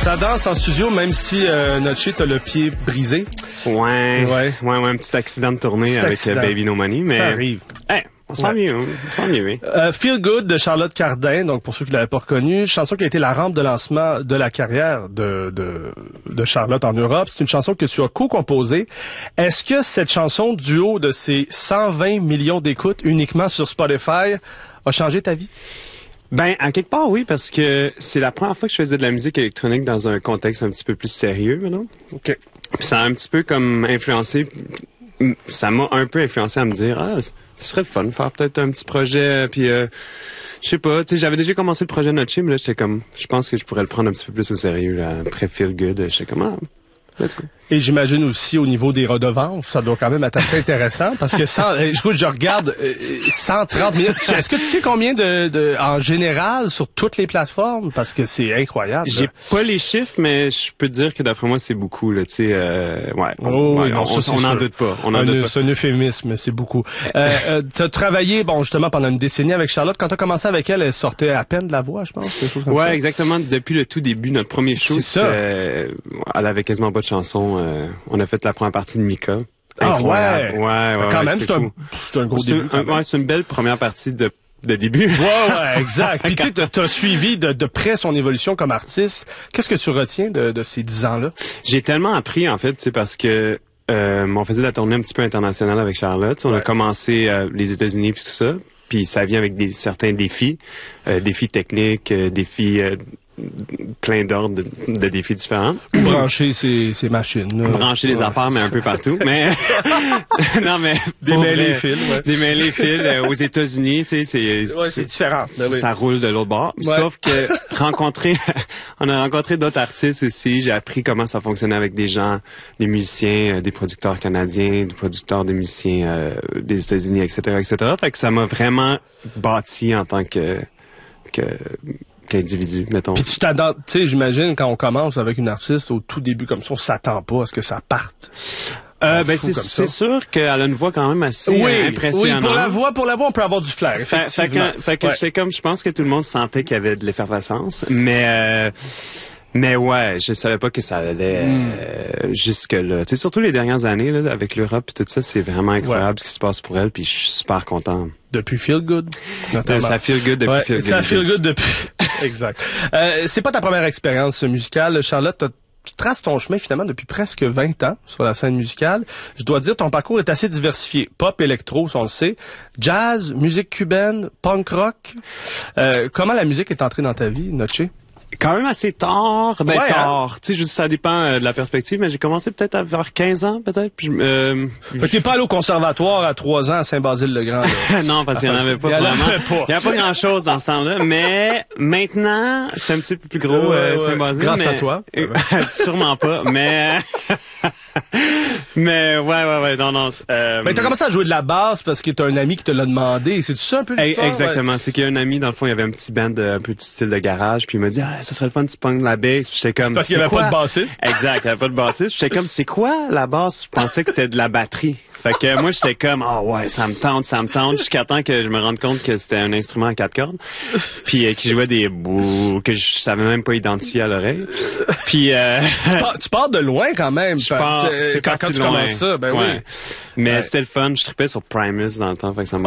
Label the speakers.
Speaker 1: Ça danse en studio, même si Notché t'as le pied brisé.
Speaker 2: Ouais, un petit accident de tournée avec Baby No Money, mais...
Speaker 1: Ça arrive.
Speaker 2: Hey, on s'en mieux, oui.
Speaker 1: Feel Good de Charlotte Cardin, donc pour ceux qui l'avaient pas reconnu, chanson qui a été la rampe de lancement de la carrière de Charlotte en Europe. C'est une chanson que tu as co-composée. Est-ce que cette chanson, du haut de ses 120 millions d'écoutes uniquement sur Spotify, a changé ta vie?
Speaker 2: Ben, à quelque part, oui, parce que c'est la première fois que je faisais de la musique électronique dans un contexte un petit peu plus sérieux, maintenant.
Speaker 1: OK.
Speaker 2: Puis ça a un petit peu comme influencé, ça m'a un peu influencé à me dire, ce serait le fun de faire peut-être un petit projet, puis je sais pas, tu sais, j'avais déjà commencé le projet Notché, mais là, j'étais comme, je pense que je pourrais le prendre un petit peu plus au sérieux, là, après Feel Good, j'étais comme, let's go.
Speaker 1: Et j'imagine aussi au niveau des redevances, ça doit quand même être assez intéressant parce que je regarde 130 minutes. Est-ce que tu sais combien en général sur toutes les plateformes? Parce que c'est incroyable.
Speaker 2: J'ai pas les chiffres, mais je peux te dire que d'après moi, c'est beaucoup, là, tu sais, on n'en doute pas.
Speaker 1: C'est un euphémisme, c'est beaucoup. T'as travaillé, justement, pendant une décennie avec Charlotte. Quand t'as commencé avec elle, elle sortait à peine de la voix, je pense. Quelque chose comme ça.
Speaker 2: Exactement. Depuis le tout début, notre premier show, elle avait quasiment pas de chanson. On a fait la première partie de Mika. Incroyable. Ouais.
Speaker 1: Quand même, c'est un gros début.
Speaker 2: C'est une belle première partie de début.
Speaker 1: Ouais, exact. Puis tu sais, t'as suivi de près son évolution comme artiste. Qu'est-ce que tu retiens de ces 10 ans-là?
Speaker 2: J'ai tellement appris, en fait, tu sais, parce que on faisait la tournée un petit peu internationale avec Charlotte. On a commencé les États-Unis puis tout ça. Puis ça vient avec certains défis. Défis techniques, défis... plein d'ordres de défis différents.
Speaker 1: Brancher ces machines.
Speaker 2: Brancher les affaires, mais un peu partout. Mais non, mais
Speaker 1: démêler les fils.
Speaker 2: Démêler les fils aux États-Unis, tu sais,
Speaker 1: c'est différent.
Speaker 2: Ça roule de l'autre bord. Ouais. Sauf que on a rencontré d'autres artistes aussi. J'ai appris comment ça fonctionnait avec des gens, des musiciens, des producteurs canadiens, des producteurs, des musiciens des États-Unis, etc. Fait que ça m'a vraiment bâti en tant qu'individu, mettons.
Speaker 1: Puis tu t'attends, tu sais, j'imagine, quand on commence avec une artiste, au tout début comme ça, on s'attend pas à ce que ça parte.
Speaker 2: C'est sûr qu'elle a une voix quand même assez impressionnante.
Speaker 1: Oui, pour la voix, on peut avoir du flair, effectivement.
Speaker 2: Fait que je pense que tout le monde sentait qu'il y avait de l'effervescence, mais ouais, je savais pas que ça allait jusque-là. Tu sais, surtout les dernières années, là, avec l'Europe et tout ça, c'est vraiment incroyable ce qui se passe pour elle, puis je suis super content.
Speaker 1: Depuis Feel Good.
Speaker 2: Ça Feel Good depuis Feel Good.
Speaker 1: Ça Feel Good depuis... Exact. C'est pas ta première expérience musicale, Charlotte. Tu traces ton chemin finalement depuis presque 20 ans sur la scène musicale. Je dois dire, ton parcours est assez diversifié. Pop, électro, on le sait. Jazz, musique cubaine, punk rock. Comment la musique est entrée dans ta vie, Notché?
Speaker 2: Quand même assez tard. Tard. Tu sais, ça dépend de la perspective, mais j'ai commencé peut-être vers 15 ans, peut-être. Puis
Speaker 1: fait que t'es pas allé au conservatoire à 3 ans à Saint-Basile-le-Grand.
Speaker 2: Non, parce qu'il y en avait pas vraiment. Il y avait pas grand-chose dans ce temps-là, mais maintenant, c'est un petit peu plus gros, Saint-Basile.
Speaker 1: Grâce à toi.
Speaker 2: Sûrement pas, mais... Mais non.
Speaker 1: Mais t'as commencé à jouer de la basse parce que t'as un ami qui te l'a demandé. C'est ça un peu l'histoire?
Speaker 2: Exactement. C'est qu'il y a un ami, dans le fond, il y avait un petit band un peu de style de garage, puis il m'a dit, ça serait le fun, tu pognes la basse. Puis j'étais comme,
Speaker 1: parce qu'il y avait pas de bassiste?
Speaker 2: Exact, il y avait pas de bassiste. J'étais comme, c'est quoi la basse? Je pensais que c'était de la batterie. Fait que moi, j'étais comme, ça me tente, jusqu'à temps que je me rende compte que c'était un instrument à 4 cordes, puis qui jouait des bouts que je savais même pas identifier à l'oreille. Puis
Speaker 1: tu pars de loin quand même.
Speaker 2: C'est quand tu commences ça,
Speaker 1: oui.
Speaker 2: Mais c'était le fun, je tripais sur Primus dans le temps, fait que ça